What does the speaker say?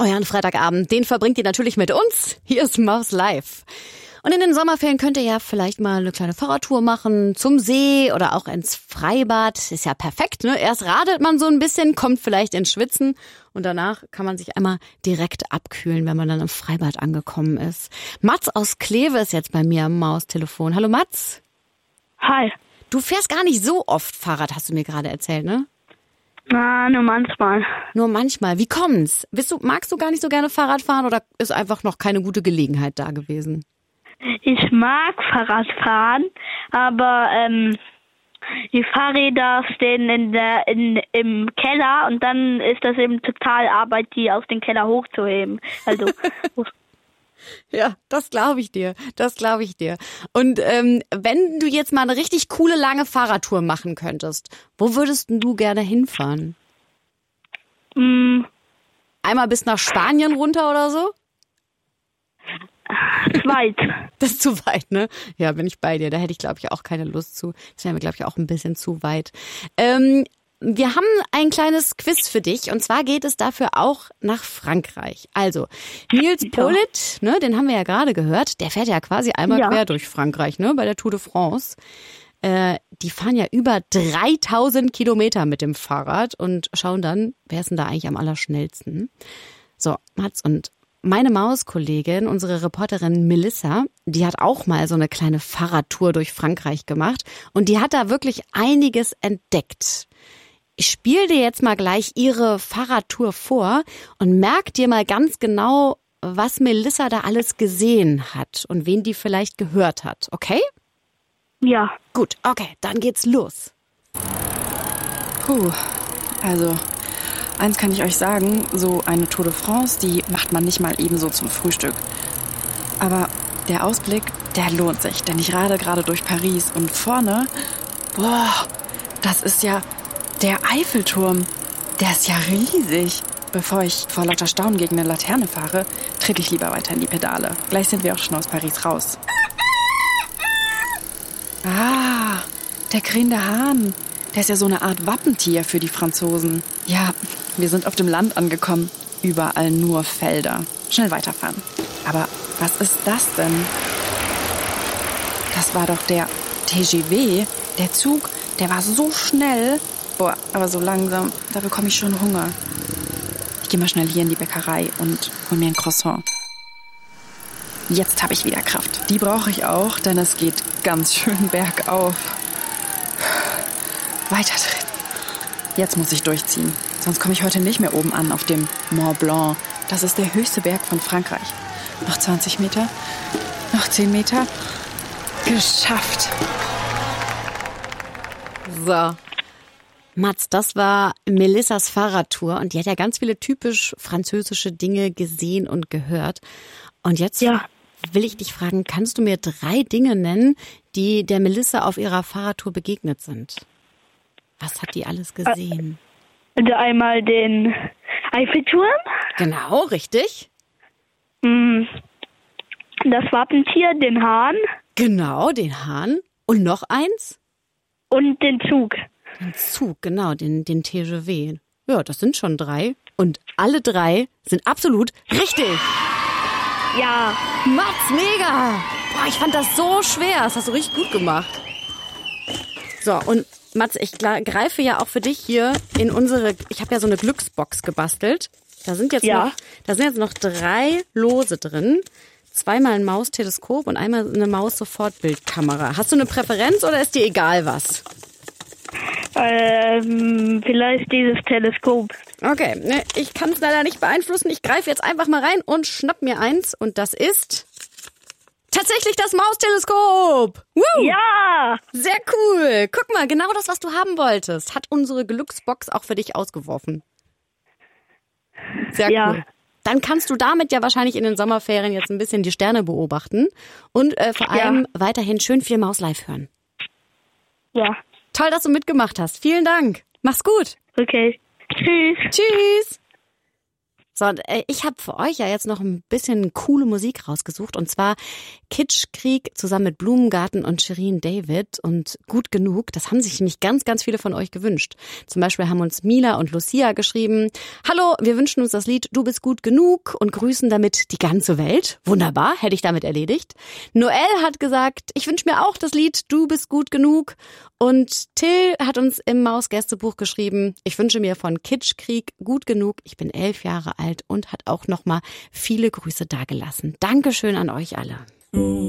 Euren Freitagabend, den verbringt ihr natürlich mit uns. Hier ist Maus Live. Und in den Sommerferien könnt ihr ja vielleicht mal eine kleine Fahrradtour machen zum See oder auch ins Freibad. Ist ja perfekt, ne? Erst radelt man so ein bisschen, kommt vielleicht ins Schwitzen und danach kann man sich einmal direkt abkühlen, wenn man dann im Freibad angekommen ist. Mats aus Kleve ist jetzt bei mir am Maustelefon. Hallo Mats. Hi. Du fährst gar nicht so oft Fahrrad, hast du mir gerade erzählt, ne? Na, nur manchmal. Nur manchmal. Wie kommt's? Magst du gar nicht so gerne Fahrrad fahren oder ist einfach noch keine gute Gelegenheit da gewesen? Ich mag Fahrradfahren, aber die Fahrräder stehen im Keller und dann ist das eben total Arbeit, die aus dem Keller hochzuheben. Also ja, das glaube ich dir. Und wenn du jetzt mal eine richtig coole, lange Fahrradtour machen könntest, wo würdest du gerne hinfahren? Einmal bis nach Spanien runter oder so? Weit. Das ist zu weit, ne? Ja, bin ich bei dir. Da hätte ich, glaube ich, auch keine Lust zu. Das wäre mir, glaube ich, auch ein bisschen zu weit. Wir haben ein kleines Quiz für dich und zwar geht es dafür auch nach Frankreich. Also, Nils Politt, ne, den haben wir ja gerade gehört, der fährt ja quasi einmal quer durch Frankreich, ne, bei der Tour de France. Die fahren ja über 3000 Kilometer mit dem Fahrrad und schauen dann, wer ist denn da eigentlich am allerschnellsten? So, Mats, und meine Mauskollegin, unsere Reporterin Melissa, die hat auch mal so eine kleine Fahrradtour durch Frankreich gemacht und die hat da wirklich einiges entdeckt. Ich spiele dir jetzt mal gleich ihre Fahrradtour vor und merk dir mal ganz genau, was Melissa da alles gesehen hat und wen die vielleicht gehört hat, okay? Ja. Gut, okay, dann geht's los. Also, eins kann ich euch sagen, so eine Tour de France, die macht man nicht mal ebenso zum Frühstück. Aber der Ausblick, der lohnt sich, denn ich rade gerade durch Paris und vorne, das ist ja der Eiffelturm. Der ist ja riesig. Bevor ich vor lauter Staunen gegen eine Laterne fahre, trete ich lieber weiter in die Pedale. Gleich sind wir auch schon aus Paris raus. Ah, der krähende Hahn. Der ist ja so eine Art Wappentier für die Franzosen. Ja, wir sind auf dem Land angekommen. Überall nur Felder. Schnell weiterfahren. Aber was ist das denn? Das war doch der TGV. Der Zug, der war so schnell. Boah, aber so langsam. Da bekomme ich schon Hunger. Ich gehe mal schnell hier in die Bäckerei und hol mir ein Croissant. Jetzt habe ich wieder Kraft. Die brauche ich auch, denn es geht ganz schön bergauf. Weiter treten. Jetzt muss ich durchziehen. Sonst komme ich heute nicht mehr oben an auf dem Mont Blanc. Das ist der höchste Berg von Frankreich. Noch 20 Meter. Noch 10 Meter. Geschafft. So. Mats, das war Melissas Fahrradtour und die hat ja ganz viele typisch französische Dinge gesehen und gehört. Und jetzt will ich dich fragen, kannst du mir 3 Dinge nennen, die der Melissa auf ihrer Fahrradtour begegnet sind? Was hat die alles gesehen? Also einmal den Eiffelturm. Genau, richtig. Das Wappentier, den Hahn. Genau, den Hahn. Und noch eins? Und den Zug. Den Zug, genau, den TGV. Ja, das sind schon 3. Und alle 3 sind absolut richtig. Ja. Mats, mega. Boah, ich fand das so schwer. Das hast du richtig gut gemacht. So, und Mats, ich greife ja auch für dich hier in ich habe ja so eine Glücksbox gebastelt. Da sind jetzt noch 3 Lose drin. 2-mal ein Mausteleskop und einmal eine Maus-Sofortbildkamera. Hast du eine Präferenz oder ist dir egal was? Vielleicht dieses Teleskop. Okay, ne, ich kann es leider nicht beeinflussen. Ich greife jetzt einfach mal rein und schnapp mir eins. Und das ist tatsächlich das Mausteleskop. Woo! Ja! Sehr cool. Guck mal, genau das, was du haben wolltest, hat unsere Glücksbox auch für dich ausgeworfen. Sehr cool. Dann kannst du damit ja wahrscheinlich in den Sommerferien jetzt ein bisschen die Sterne beobachten und vor allem weiterhin schön viel Maus live hören. Ja. Toll, dass du mitgemacht hast. Vielen Dank. Mach's gut. Okay. Tschüss. Tschüss. So, und ich habe für euch ja jetzt noch ein bisschen coole Musik rausgesucht. Und zwar Kitschkrieg zusammen mit Blumengarten und Shirin David und Gut genug. Das haben sich nämlich ganz, ganz viele von euch gewünscht. Zum Beispiel haben uns Mila und Lucia geschrieben: Hallo, wir wünschen uns das Lied Du bist gut genug und grüßen damit die ganze Welt. Wunderbar, hätte ich damit erledigt. Noel hat gesagt, ich wünsche mir auch das Lied Du bist gut genug. Und Till hat uns im Maus-Gästebuch geschrieben, ich wünsche mir von Kitschkrieg Gut genug. Ich bin 11 Jahre alt und hat auch nochmal viele Grüße dagelassen. Dankeschön an euch alle.